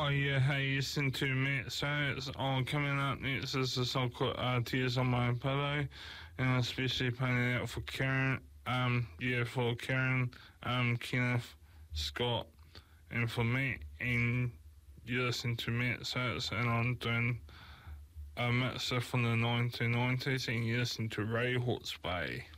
Oh yeah, hey, listen to Matt Science. Coming up next is a song called Tears on My Pillow, and I'm especially playing it out for Karen, for Karen, Kenneth, Scott, and for me. And you listen to Matt Science, and I'm doing a mix from the 1990s, and you listen to Ray Hawke's Bay.